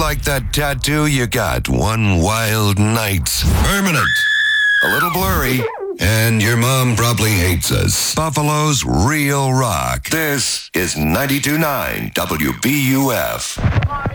like that tattoo you got one wild night. Permanent. A little blurry. And your mom probably hates us. Buffalo's Real Rock. This is 92.9 WBUF.